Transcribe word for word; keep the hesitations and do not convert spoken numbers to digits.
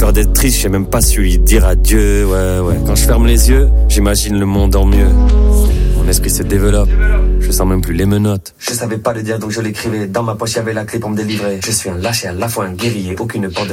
peur d'être triste, j'ai même pas su lui dire adieu. Ouais, ouais. Quand je ferme les yeux, j'imagine le monde en mieux. Mon esprit se développe, je sens même plus les menottes. Je savais pas le dire donc je l'écrivais. Dans ma poche y'avait la clé pour me délivrer. Je suis un lâche et à la fois un guerrier. Aucune porte